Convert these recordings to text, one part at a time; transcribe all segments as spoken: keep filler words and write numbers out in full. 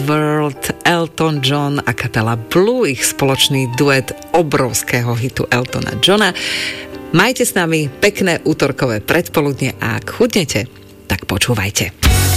World, Elton John a kapela Blue, ich spoločný duet obrovského hitu Eltona Johna. Majte s nami pekné útorkové predpoludne a ak chudnete, tak počúvajte.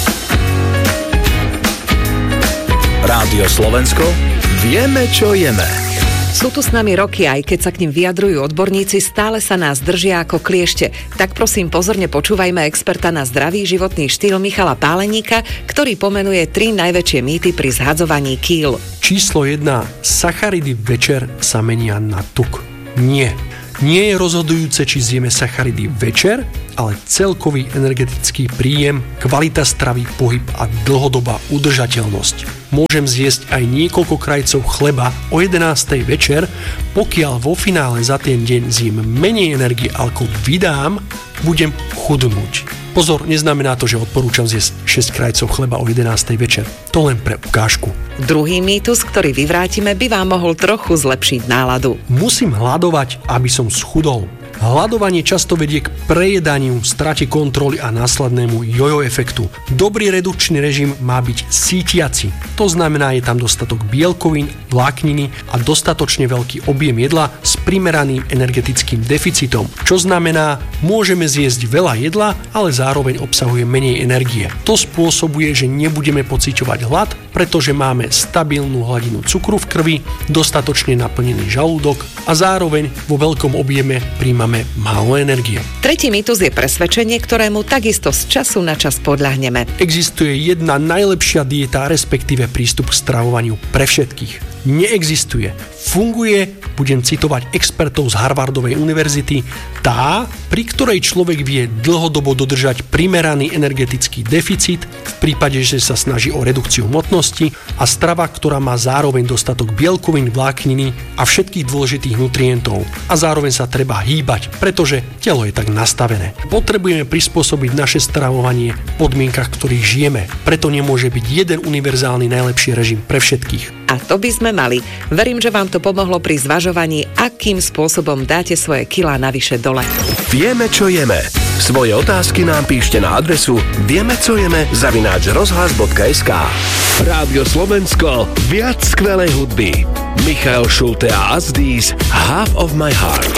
Rádio Slovensko, vieme, čo jeme. Sú tu s nami roky, aj keď sa k nim vyjadrujú odborníci, stále sa nás držia ako kliešte. Tak prosím, pozorne počúvajme experta na zdravý životný štýl Michala Páleníka, ktorý pomenuje tri najväčšie mýty pri zhadzovaní kíl. Číslo jedna. Sacharidy večer sa menia na tuk. Nie. Nie je rozhodujúce, či zjeme sacharidy večer, ale celkový energetický príjem, kvalita stravy, pohyb a dlhodobá udržateľnosť. Môžem zjesť aj niekoľko krajcov chleba o jedenástej večer, pokiaľ vo finále za ten deň zjem menej energie, ako vydám, budem chudnúť. Pozor, neznamená to, že odporúčam zjesť šesť krajcov chleba o jedenástej večer. To len pre ukážku. Druhý mýtus, ktorý vyvrátime, by vám mohol trochu zlepšiť náladu. Musím hladovať, aby som schudol. Hladovanie často vedie k prejedaniu, strate kontroly a následnému jojo efektu. Dobrý redukčný režim má byť sítiaci. To znamená, je tam dostatok bielkovín, vlákniny a dostatočne veľký objem jedla s primeraným energetickým deficitom. Čo znamená, môžeme zjesť veľa jedla, ale zároveň obsahuje menej energie. To spôsobuje, že nebudeme pociťovať hlad, pretože máme stabilnú hladinu cukru v krvi, dostatočne naplnený žalúdok a zároveň vo veľkom objeme príjmame málo energie. Tretí mýtus je presvedčenie, ktorému takisto z času na čas podľahneme. Existuje jedna najlepšia dieta, respektíve prístup k stravovaniu pre všetkých. Neexistuje. Funguje, budem citovať expertov z Harvardovej univerzity, tá, pri ktorej človek vie dlhodobo dodržať primeraný energetický deficit v prípade, že sa snaží o redukciu hmotnosti a strava, ktorá má zároveň dostatok bielkovín, vlákniny a všetkých dôležitých nutrientov. A zároveň sa treba hýbať, pretože telo je tak nastavené. Potrebujeme prispôsobiť naše stravovanie v podmienkach, v ktorých žijeme. Preto nemôže byť jeden univerzálny najlepší režim pre všetkých. A to by sme mali. Verím, že vám to pomohlo pri zvažovaní, akým spôsobom dáte svoje kilá navyše dole. Vieme, čo jeme. Svoje otázky nám píšte na adresu vieme, co jeme zavináč rozhlas bodka es ká. Rádio Slovensko, viac skvelej hudby. Michael Schulte a Asdís, Half of my heart.